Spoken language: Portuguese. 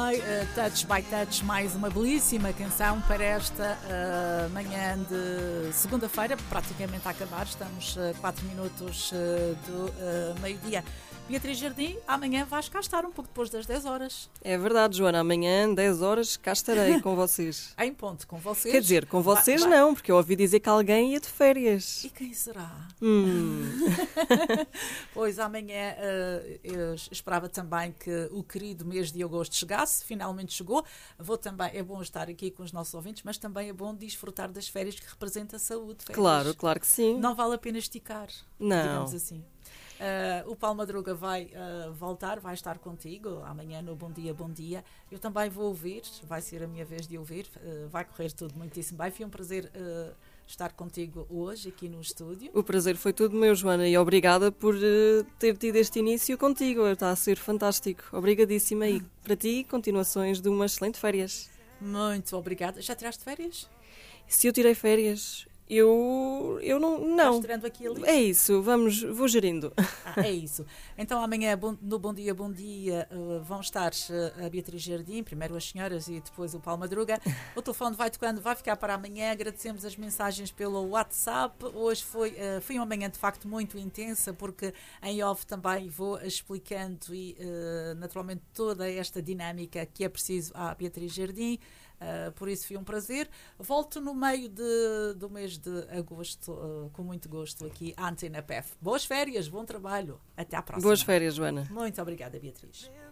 Touch by Touch, mais uma belíssima canção para esta manhã de segunda-feira, praticamente a acabar, estamos 4 minutos do meio-dia. Beatriz Jardim, amanhã vais cá estar um pouco depois das 10 horas. É verdade, Joana, amanhã, 10 horas, cá estarei com vocês. Em ponto, com vocês? Quer dizer, com vocês não, porque eu ouvi dizer que alguém ia de férias. E quem será? Pois, amanhã eu esperava também que o querido mês de agosto chegasse, finalmente chegou. É bom estar aqui com os nossos ouvintes, mas também é bom desfrutar das férias que representa a saúde. Férias. Claro que sim. Não vale a pena esticar, não. Digamos assim. O Paulo Madruga vai voltar, vai estar contigo amanhã no Bom Dia, Bom Dia. Eu também vou ouvir, vai ser a minha vez de ouvir, vai correr tudo muitíssimo bem. Foi um prazer estar contigo hoje aqui no estúdio. O prazer foi todo meu, Joana, e obrigada por ter tido este início contigo. Está a ser fantástico. Obrigadíssima e para ti, continuações de umas excelentes férias. Muito obrigada. Já tiraste férias? Se eu tirei férias... Eu não. Estás tirando aqui ali? É isso, vou gerindo. É isso. Então amanhã no Bom Dia, Bom Dia vão estar a Beatriz Jardim, primeiro as senhoras e depois o Paulo Madruga. O telefone vai tocando, vai ficar para amanhã. Agradecemos as mensagens pelo WhatsApp. Hoje foi uma manhã de facto muito intensa, porque em off também vou explicando e naturalmente toda esta dinâmica que é preciso à Beatriz Jardim. Por isso foi um prazer. Volto no meio do mês de agosto com muito gosto aqui à Antena PF. Boas férias, bom trabalho. Até à próxima. Boas férias, Joana. Muito obrigada, Beatriz.